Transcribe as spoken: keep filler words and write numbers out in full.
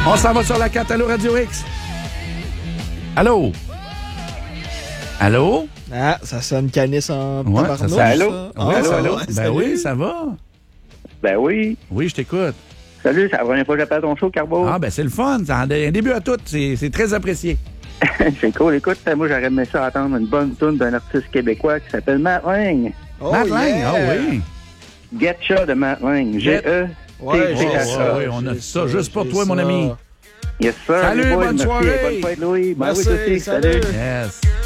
On s'en va sur la carte. Allô, Radio X? Allô? Allô? Ah, ça sonne canis en Ouais, tabarnouche, ça sonne- ça. Allô? Ah, Oui, ça ça va. va. Ben Salut. oui, ça va. Ben oui. Oui, je t'écoute. Salut, c'est la première fois que j'appelle ton show, Carbo. Ah, ben c'est le fun. Ça en- Un début à tout. C'est c'est très apprécié. C'est cool. Écoute, moi, j'aurais aimé ça entendre une bonne tune d'un artiste québécois qui s'appelle Matt Lang. Oh, Matt Lang, yeah. ah oui. Getcha de Matt Lang. Get- G-E. Ouais, T- j'ai T- ça. oui, on a j'ai ça juste pour j'ai toi, mon ça. ami. Yes, sir. Salut, les boys, bonne merci. soirée. Bonne fête, Louis. Ben Merci, oui, toi aussi. salut. Salut. Yes.